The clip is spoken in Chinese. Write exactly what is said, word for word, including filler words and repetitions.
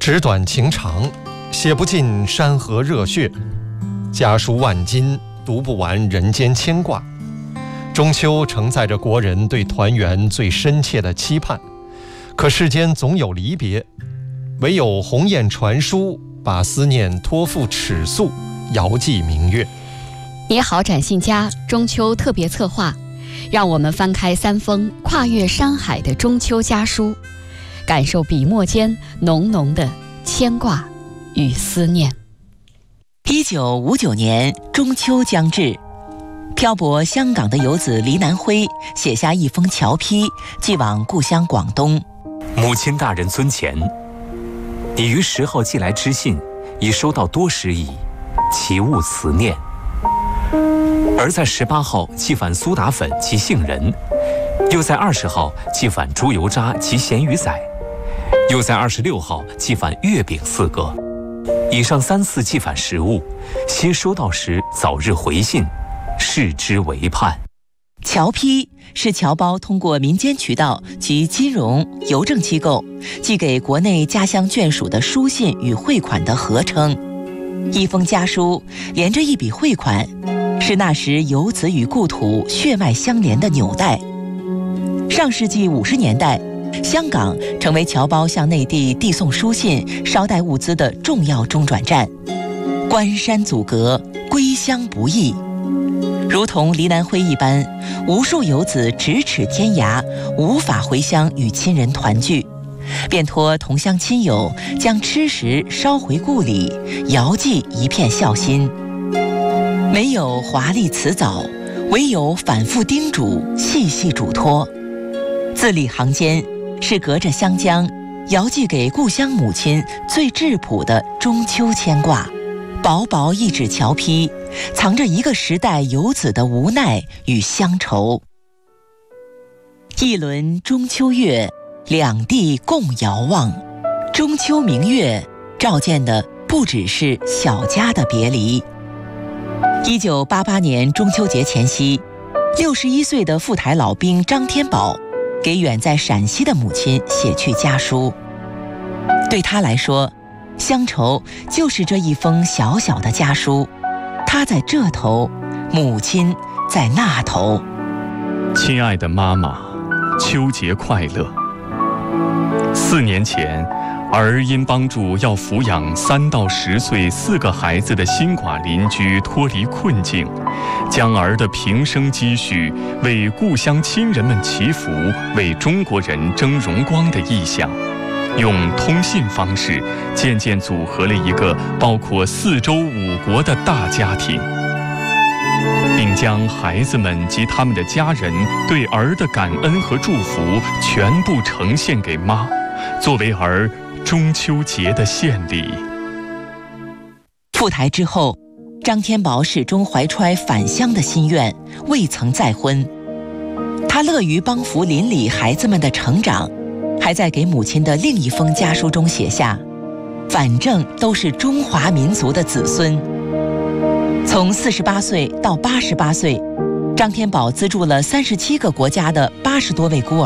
纸短情长，写不尽山河热血，家书万金，读不完人间牵挂。中秋承载着国人对团圆最深切的期盼，可世间总有离别，唯有鸿雁传书，把思念托付尺素，遥寄明月。 你好，展信佳中秋特别策划，让我们翻开三封跨越山海的中秋家书，感受笔墨间浓浓的牵挂与思念。 一九五九年中秋将至，漂泊香港的游子黎南辉写下一封侨批，寄往故乡广东。 母亲大人尊前，你于十号寄来之信，已收到多时矣，其勿辞念。而在十八号寄返苏打粉及杏仁，又在二十号寄返猪油渣及咸鱼仔，又在二十六号寄返月饼四个。以上三次寄返食物，希收到时早日回信，视之为盼。 侨批是侨胞通过民间渠道及金融、邮政机构寄给国内家乡眷属的书信与汇款的合称。一封家书连着一笔汇款，是那时游子与故土血脉相连的纽带。上世纪五十年代，香港成为侨胞向内地递送书信、捎带物资的重要中转站。关山阻隔，归乡不易。如同黎南辉一般，无数游子咫尺天涯，无法回乡与亲人团聚，便托同乡亲友将吃食捎回故里，遥寄一片孝心。没有华丽辞藻，唯有反复叮嘱，细细嘱托。字里行间是隔着湘江，遥寄给故乡母亲最质朴的中秋牵挂。薄薄一纸侨批，藏着一个时代游子的无奈与乡愁。一轮中秋月，两地共遥望。中秋明月照见的不只是小家的别离。一九八八年中秋节前夕，六十一岁的赴台老兵张天宝给远在陕西的母亲写去家书。对他来说，乡愁就是这一封小小的家书，他在这头，母亲在那头。 亲爱的妈妈，秋节快乐。四年前，儿因帮助要抚养三到十岁四个孩子的新寡邻居脱离困境，将儿的平生积蓄为故乡亲人们祈福，为中国人争荣光的意向，用通信方式渐渐组合了一个包括四周五国的大家庭，并将孩子们及他们的家人对儿的感恩和祝福全部呈现给妈，作为儿中秋节的献礼。 赴台之后，张天宝始终怀揣返乡的心愿，未曾再婚。他乐于帮扶邻里孩子们的成长，还在给母亲的另一封家书中写下：反正都是中华民族的子孙。从四十八岁到八十八岁，张天宝资助了三十七个国家的八十多位孤儿。